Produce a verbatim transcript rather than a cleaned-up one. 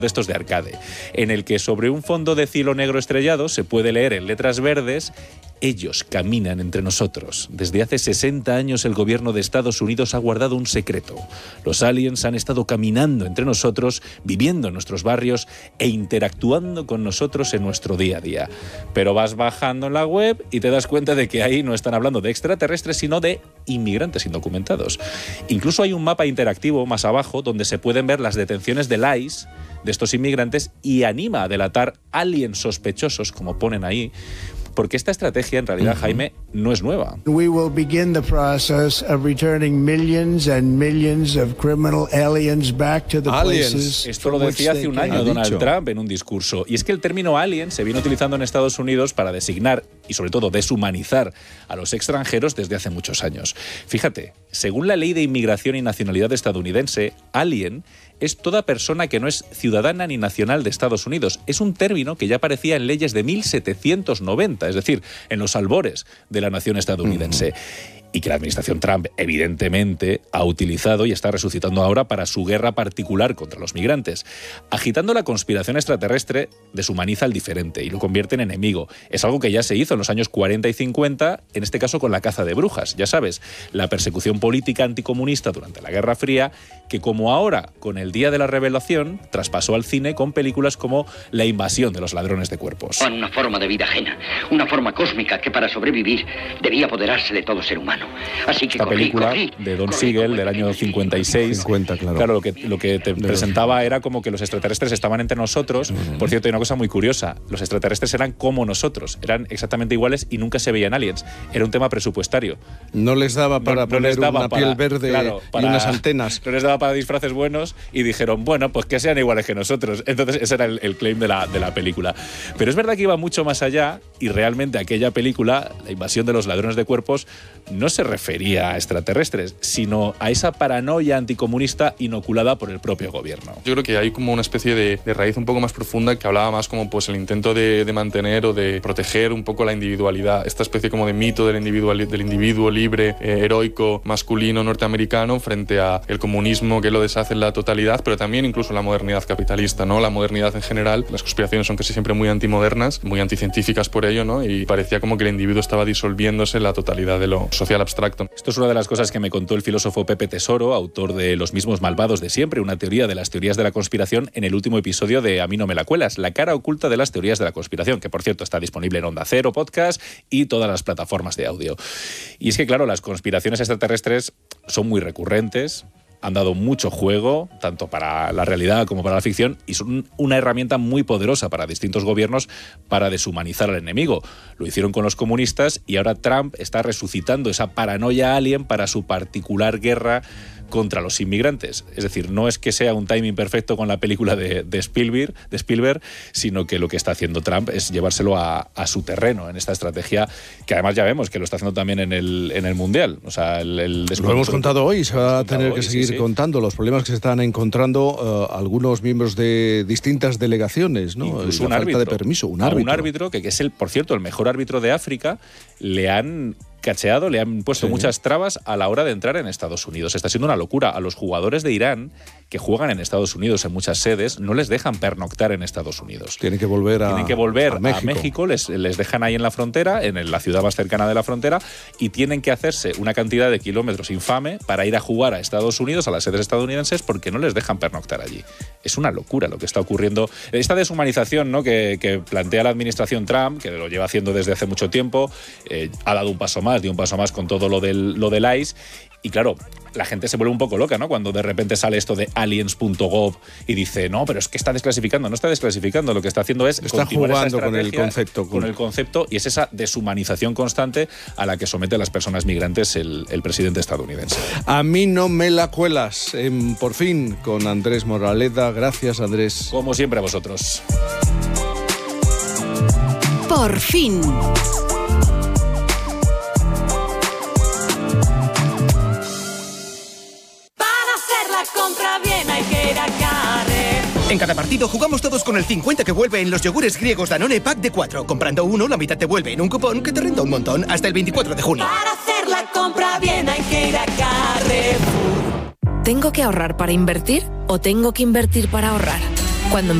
de estos de arcade, en el que sobre un fondo de cielo negro estrellado se puede leer en letras verdes: ellos caminan entre nosotros. Desde hace sesenta años el gobierno de Estados Unidos ha guardado un secreto. Los aliens han estado caminando entre nosotros, viviendo en nuestros barrios e interactuando con nosotros en nuestro día a día. Pero vas bajando en la web y te das cuenta de que ahí no están hablando de extraterrestres, sino de inmigrantes indocumentados. Incluso hay un mapa interactivo más abajo donde se pueden ver las detenciones del I C E de estos inmigrantes y anima a delatar aliens sospechosos, como ponen ahí, porque esta estrategia, en realidad, uh-huh. Jaime, no es nueva. We will begin the process of returning millions and millions of criminal aliens back to the aliens. places. Esto lo decía hace un año Donald Trump en un discurso. Y es que el término alien se viene utilizando en Estados Unidos para designar y, sobre todo, deshumanizar a los extranjeros desde hace muchos años. Fíjate, según la Ley de Inmigración y Nacionalidad estadounidense, alien es toda persona que no es ciudadana ni nacional de Estados Unidos. Es un término que ya aparecía en leyes de mil setecientos noventa, es decir, en los albores de la nación estadounidense. Uh-huh. Y que la administración Trump, evidentemente, ha utilizado y está resucitando ahora para su guerra particular contra los migrantes. Agitando la conspiración extraterrestre, deshumaniza al diferente y lo convierte en enemigo. Es algo que ya se hizo en los años cuarenta y cincuenta, en este caso con la caza de brujas. Ya sabes, la persecución política anticomunista durante la Guerra Fría, que como ahora, con el Día de la Revelación, traspasó al cine con películas como La invasión de los ladrones de cuerpos. Una forma de vida ajena, una forma cósmica que para sobrevivir debía apoderarse de todo ser humano. Así que esta corrí, película corrí, de Don corrí, Siegel corrí, del año cincuenta y seis, cincuenta, claro. claro, lo que, lo que te de presentaba los... era como que los extraterrestres estaban entre nosotros. Uh-huh. Por cierto, hay una cosa muy curiosa, los extraterrestres eran como nosotros, eran exactamente iguales y nunca se veían aliens. Era un tema presupuestario. No les daba para no, poner no les daba una para, piel verde, claro, para, y unas antenas. No les daba para disfraces buenos y dijeron, bueno, pues que sean iguales que nosotros. Entonces ese era el, el claim de la, de la película. Pero es verdad que iba mucho más allá y realmente aquella película, La invasión de los ladrones de cuerpos, no se refería a extraterrestres, sino a esa paranoia anticomunista inoculada por el propio gobierno. Yo creo que hay como una especie de, de raíz un poco más profunda que hablaba más como pues el intento de, de mantener o de proteger un poco la individualidad, esta especie como de mito del individuo, del individuo libre, eh, heroico, masculino, norteamericano frente a el comunismo que lo deshace en la totalidad, pero también incluso la modernidad capitalista, ¿no? La modernidad en general, las conspiraciones son casi siempre muy antimodernas, muy anticientíficas por ello, ¿no? Y parecía como que el individuo estaba disolviéndose en la totalidad de lo social abstracto. Esto es una de las cosas que me contó el filósofo Pepe Tesoro, autor de Los mismos malvados de siempre, una teoría de las teorías de la conspiración, en el último episodio de A mí no me la cuelas, la cara oculta de las teorías de la conspiración, que por cierto está disponible en Onda Cero Podcast y todas las plataformas de audio. Y es que claro, las conspiraciones extraterrestres son muy recurrentes, han dado mucho juego, tanto para la realidad como para la ficción, y son una herramienta muy poderosa para distintos gobiernos para deshumanizar al enemigo. Lo hicieron con los comunistas y ahora Trump está resucitando esa paranoia alien para su particular guerra contra los inmigrantes. Es decir, no es que sea un timing perfecto con la película de, de, Spielberg, de Spielberg, sino que lo que está haciendo Trump es llevárselo a, a su terreno en esta estrategia, que además ya vemos que lo está haciendo también en el, en el Mundial. O sea, el, el lo hemos contado hoy, se va a tener que hoy, seguir sí, sí. contando los problemas que se están encontrando uh, algunos miembros de distintas delegaciones, ¿no? Incluso la un falta árbitro. de permiso, un árbitro. Un árbitro que, que es, el, por cierto, el mejor árbitro de África, le han cacheado, le han puesto sí. muchas trabas a la hora de entrar en Estados Unidos. Está siendo una locura. A los jugadores de Irán que juegan en Estados Unidos en muchas sedes no les dejan pernoctar en Estados Unidos. Tienen que volver a Tienen que volver a México, a México les, les dejan ahí en la frontera, en la ciudad más cercana de la frontera, y tienen que hacerse una cantidad de kilómetros infame para ir a jugar a Estados Unidos, a las sedes estadounidenses, porque no les dejan pernoctar allí. Es una locura lo que está ocurriendo. Esta deshumanización, ¿no?, que, que plantea la administración Trump, que lo lleva haciendo desde hace mucho tiempo, eh, ha dado un paso más, dio un paso más con todo lo del, lo del I C E. Y claro, la gente se vuelve un poco loca, ¿no?, cuando de repente sale esto de aliens punto gov y dice, no, pero es que está desclasificando. No está desclasificando, lo que está haciendo es está jugando con el concepto. Con el concepto, y es esa deshumanización constante a la que somete a las personas migrantes el, el presidente estadounidense. A mí no me la cuelas, en Por Fin, con Andrés Moraleda. Gracias, Andrés. Como siempre a vosotros. Por Fin. Compra bien, hay que ir a Carrefour. En cada partido jugamos todos con el cincuenta que vuelve en los yogures griegos Danone Pack de cuatro. Comprando uno, la mitad te vuelve en un cupón que te renta un montón hasta el veinticuatro de junio. Para hacer la compra bien hay que ir a Carrefour. ¿Tengo que ahorrar para invertir o tengo que invertir para ahorrar? Cuando